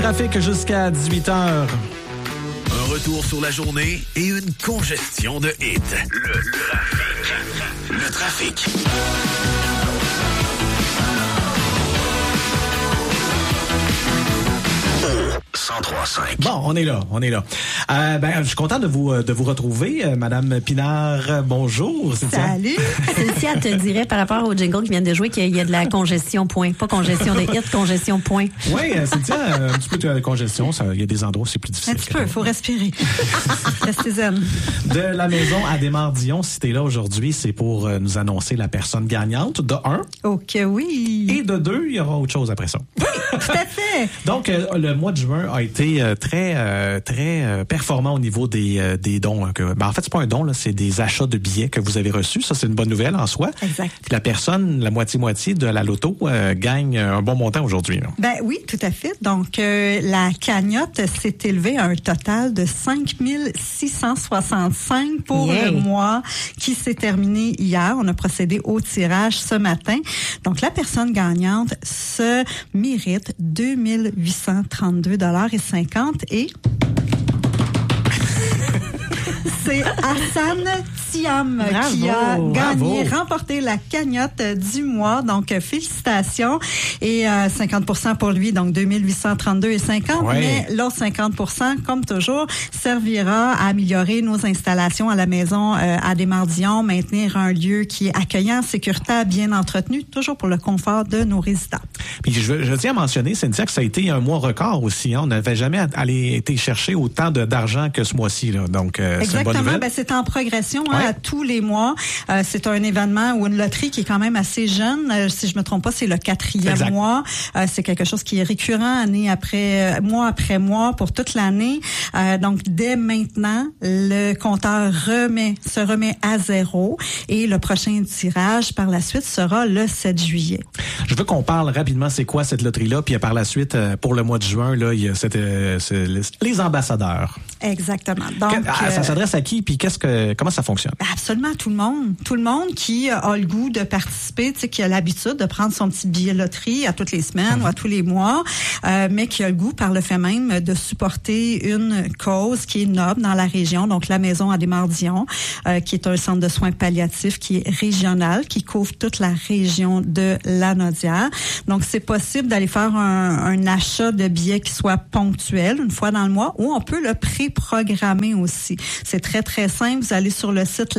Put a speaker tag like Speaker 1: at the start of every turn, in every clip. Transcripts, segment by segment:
Speaker 1: trafic jusqu'à 18h.
Speaker 2: Un retour sur la journée et une congestion de hits. Le trafic. 103.5.
Speaker 1: Bon, on est là. Je suis content de vous retrouver, Madame Pinard. Bonjour, Cynthia.
Speaker 3: Salut. Cynthia te dirait par rapport au jingle qui vient de jouer qu'il y a de la congestion, point. Pas congestion de hits, congestion, point.
Speaker 1: Oui, Cynthia, un petit peu de congestion. Il y a des endroits où c'est plus difficile.
Speaker 3: Un petit peu, il faut respirer. Restez zen.
Speaker 1: De la maison à Desmardions, si t'es là aujourd'hui, c'est pour nous annoncer la personne gagnante, de 1.
Speaker 3: Ok, oui.
Speaker 1: Et de 2, il y aura autre chose après ça.
Speaker 3: Oui, tout à fait.
Speaker 1: Donc, le mois de juin a été très performant au niveau des dons. En fait, c'est pas un don, là, c'est des achats de billets que vous avez reçus. Ça, c'est une bonne nouvelle en soi.
Speaker 3: Exact.
Speaker 1: Puis la personne, la moitié-moitié de la loto, gagne un bon montant aujourd'hui. Là.
Speaker 3: Ben oui, tout à fait. Donc, la cagnotte s'est élevée à un total de 5 665 pour le mois qui s'est terminé hier. On a procédé au tirage ce matin. Donc, la personne gagnante se mérite 2 832,50 et c'est Hassan Thiam qui a gagné, remporté la cagnotte du mois. Donc, félicitations. Et 50% pour lui, donc 2 832,50. Ouais. Mais l'autre 50%, comme toujours, servira à améliorer nos installations à la maison à Desmardions, maintenir un lieu qui est accueillant, sécuritaire, bien entretenu, toujours pour le confort de nos résidents.
Speaker 1: Puis je tiens à mentionner, Cynthia, que ça a été un mois record aussi. Hein? On n'avait jamais été chercher autant d'argent que ce mois-ci. Là. Donc, c'est une bonne nouvelle.
Speaker 3: Ben, c'est en progression à tous les mois. C'est un événement ou une loterie qui est quand même assez jeune. Si je me trompe pas, c'est le 4e mois. C'est quelque chose qui est récurrent mois après mois pour toute l'année. Donc, dès maintenant, le compteur se remet à 0 et le prochain tirage par la suite sera le 7 juillet.
Speaker 1: Je veux qu'on parle rapidement c'est quoi cette loterie-là, puis par la suite, pour le mois de juin, là, il y a les ambassadeurs.
Speaker 3: Exactement. Donc,
Speaker 1: ça s'adresse à qui, puis comment ça fonctionne?
Speaker 3: Absolument tout le monde. Tout le monde qui a le goût de participer, tu sais, qui a l'habitude de prendre son petit billet loterie à toutes les semaines ou à tous les mois, mais qui a le goût par le fait même de supporter une cause qui est noble dans la région, donc la Maison à Desmardions, qui est un centre de soins palliatifs qui est régional, qui couvre toute la région de Lanaudière. Donc, c'est possible d'aller faire un achat de billets qui soit ponctuel, une fois dans le mois, ou on peut le pré-programmer aussi. C'est très, très simple. Vous allez sur le site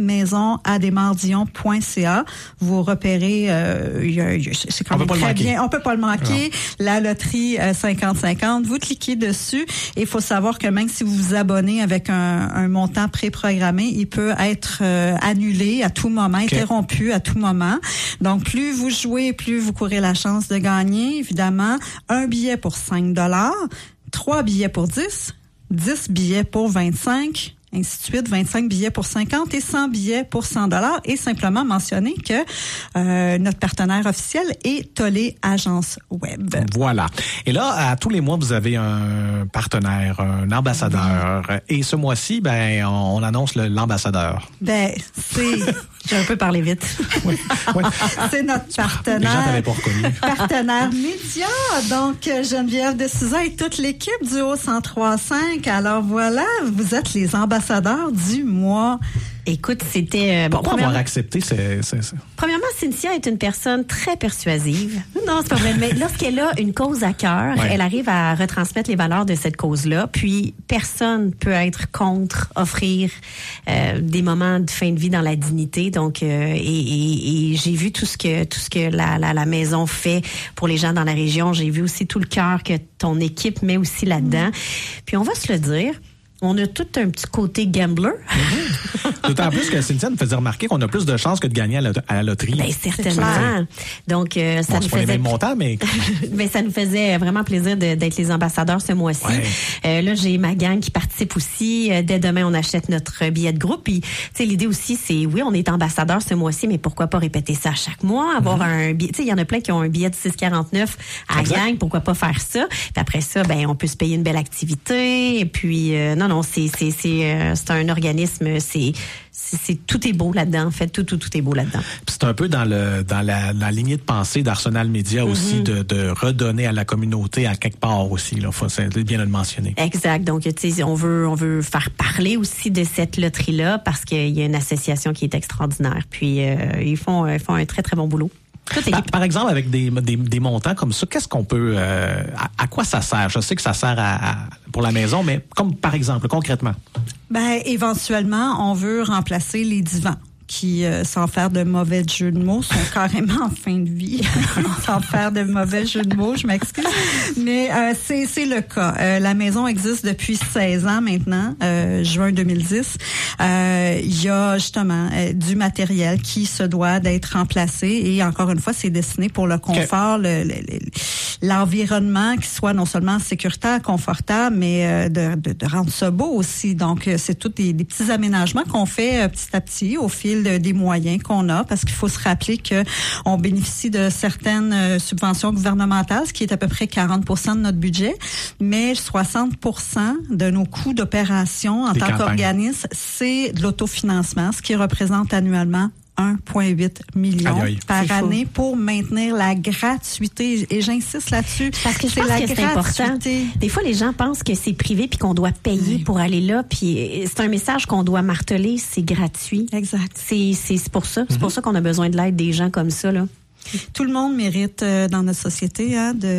Speaker 3: lamaisonaDesmardions.ca. Vous repérez, c'est quand même très bien. On peut pas le manquer. La loterie 50-50. Vous cliquez dessus et il faut savoir que même si vous vous abonnez avec un montant pré-programmé, il peut être annulé à tout moment, interrompu à tout moment. Donc, plus vous jouez, plus vous courez la chance de gagner. Évidemment, un billet pour 5 $, 3 billets pour 10 billets pour 25 ainsi de suite, 25 billets pour 50 et 100 billets pour 100 $. Et simplement mentionner que notre partenaire officiel est Tollé Agence Web.
Speaker 1: Voilà. Et là, à tous les mois, vous avez un partenaire, un ambassadeur. Et ce mois-ci, on annonce l'ambassadeur.
Speaker 3: J'ai un peu parlé vite.
Speaker 1: Oui.
Speaker 3: C'est notre partenaire.
Speaker 1: Les gens t'avaient pas reconnu.
Speaker 3: Partenaire média. Donc, Geneviève de Souza et toute l'équipe du Haut 103.5. Alors voilà, vous êtes les ambassadeurs du mois.
Speaker 4: Écoute, c'était...
Speaker 1: Pourquoi avoir accepté
Speaker 4: Premièrement, Cynthia est une personne très persuasive. Non, c'est pas vrai. Mais lorsqu'elle a une cause à cœur, elle arrive à retransmettre les valeurs de cette cause-là. Puis, personne peut être contre offrir des moments de fin de vie dans la dignité. Donc, et j'ai vu tout ce que la maison fait pour les gens dans la région. J'ai vu aussi tout le cœur que ton équipe met aussi là-dedans. Puis, on va se le dire, on a tout un petit côté gambler.
Speaker 1: D'autant plus que Cynthia nous faisait remarquer qu'on a plus de chances que de gagner à la loterie.
Speaker 4: Ben, certainement. Donc, ça nous faisait...
Speaker 1: pas les mêmes montants, mais...
Speaker 4: mais ça nous faisait vraiment plaisir d'être les ambassadeurs ce mois-ci. Ouais. Là, j'ai ma gang qui participe aussi. Dès demain, on achète notre billet de groupe. Puis, tu sais, l'idée aussi, c'est, oui, on est ambassadeurs ce mois-ci, mais pourquoi pas répéter ça chaque mois? Avoir un billet... Tu sais, il y en a plein qui ont un billet de 6,49 à la gang. Pourquoi pas faire ça? Puis après ça, on peut se payer une belle activité. Et puis, non, Non, c'est un organisme, tout est beau là-dedans, en fait, tout est beau là-dedans.
Speaker 1: Puis c'est un peu dans la lignée de pensée d'Arsenal Média aussi, de redonner à la communauté à quelque part aussi, là, faut bien le mentionner.
Speaker 4: Exact, donc tu sais, on veut faire parler aussi de cette loterie-là parce qu'il y a une association qui est extraordinaire, puis ils font un très très bon boulot.
Speaker 1: Par exemple, avec des montants comme ça, qu'est-ce qu'on peut... à quoi ça sert? Je sais que ça sert pour la maison, mais comme par exemple, concrètement?
Speaker 3: Éventuellement, on veut remplacer les divans qui, sans faire de mauvais jeux de mots, sont carrément en fin de vie. Sans faire de mauvais jeux de mots, je m'excuse. Mais c'est le cas. La maison existe depuis 16 ans maintenant, juin 2010. Il y a justement du matériel qui se doit d'être remplacé et encore une fois, c'est destiné pour le confort, l'environnement qui soit non seulement sécuritaire, confortable, mais de rendre ça beau aussi. Donc, c'est tous des petits aménagements qu'on fait petit à petit au fil des moyens qu'on a, parce qu'il faut se rappeler que on bénéficie de certaines subventions gouvernementales, ce qui est à peu près 40% de notre budget, mais 60% de nos coûts d'opération en tant qu'organisme, c'est de l'autofinancement, ce qui représente annuellement 1,8 million par année pour maintenir la gratuité. Et j'insiste là-dessus.
Speaker 4: Parce que je pense que c'est important. Des fois, les gens pensent que c'est privé puis qu'on doit payer pour aller là. Puis c'est un message qu'on doit marteler. C'est gratuit.
Speaker 3: Exact.
Speaker 4: C'est pour ça. C'est pour ça qu'on a besoin de l'aide des gens comme ça, là.
Speaker 3: Tout le monde mérite dans notre société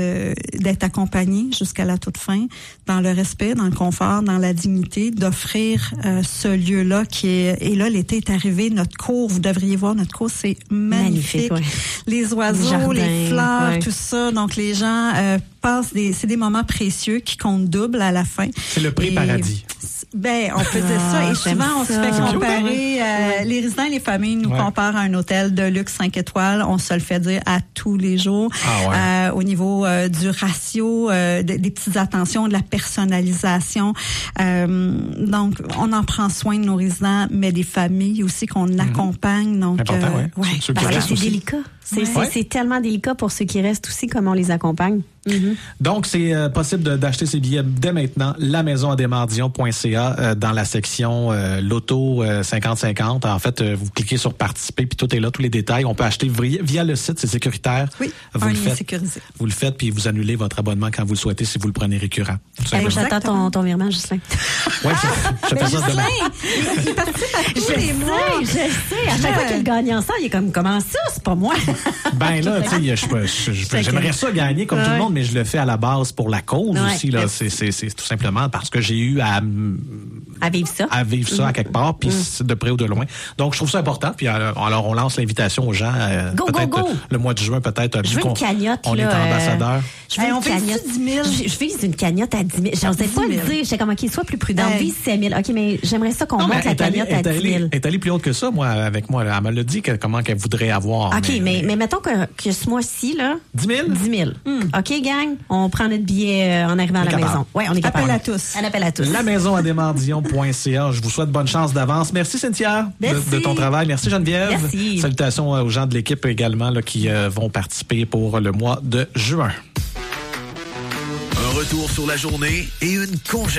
Speaker 3: d'être accompagné jusqu'à la toute fin, dans le respect, dans le confort, dans la dignité, d'offrir ce lieu-là qui est... Et là, l'été est arrivé, notre cour, vous devriez voir notre cour, c'est magnifique. Les oiseaux, les fleurs, tout ça. Donc, les gens passent c'est des moments précieux qui comptent double à la fin.
Speaker 1: C'est le prix paradis.
Speaker 3: On peut dire ça. Et souvent, on se fait comparer. Les résidents et les familles nous comparent à un hôtel de luxe 5 étoiles. On se le fait dire à tous les jours. Au niveau du ratio, des petites attentions, de la personnalisation. Donc, on en prend soin de nos résidents, mais des familles aussi qu'on accompagne. Donc,
Speaker 1: important,
Speaker 4: parce que c'est délicat. C'est tellement délicat pour ceux qui restent aussi, comment on les accompagne.
Speaker 1: Donc, c'est possible d'acheter ces billets dès maintenant, lamaisondesmardions.ca dans la section Loto 50-50. En fait, vous cliquez sur participer, puis tout est là, tous les détails. On peut acheter via le site, c'est sécuritaire.
Speaker 3: Oui, sécurisé.
Speaker 1: Vous le faites, puis vous annulez votre abonnement quand vous le souhaitez si vous le prenez récurrent.
Speaker 4: J'attends ton virement, Ghislain.
Speaker 1: Oui, je fais ça demain.
Speaker 3: Il participe à tous les mois.
Speaker 4: Je sais. À chaque fois qu'il gagne en ça, il est comme, comment ça? C'est pas moi.
Speaker 1: Là, tu sais, j'aimerais ça gagner comme tout le monde, mais je le fais à la base pour la cause aussi. Là, c'est tout simplement parce que j'ai eu à
Speaker 4: vivre ça.
Speaker 1: À vivre ça à quelque part, puis de près ou de loin. Donc, je trouve ça important. Puis alors on lance l'invitation aux gens.
Speaker 4: Go.
Speaker 1: Le mois de juin, peut-être.
Speaker 4: Je veux une cagnotte.
Speaker 1: On est ambassadeur.
Speaker 4: Je veux une cagnotte.
Speaker 3: 10 000.
Speaker 4: Je vise une cagnotte à 10 000. J'osais pas le dire. J'étais comme, soit plus prudent. Vise 7 000. OK, mais j'aimerais ça qu'on monte la cagnotte à 10 000.
Speaker 1: Elle est allée plus haute que ça, moi, avec moi. Elle me l'a dit comment qu'elle voudrait avoir.
Speaker 4: OK, mais mettons que ce mois-ci, là.
Speaker 1: 10 000?
Speaker 4: 10 000. OK, gang, on prend notre billet en arrivant à la maison. Oui, on est capable.
Speaker 3: Un appel à tous.
Speaker 1: Lamaisondesmardions.ca. Je vous souhaite bonne chance d'avance. Merci, Cynthia, de ton travail. Merci, Geneviève.
Speaker 4: Merci.
Speaker 1: Salutations aux gens de l'équipe également là, qui vont participer pour le mois de juin.
Speaker 2: Un retour sur la journée et une congé.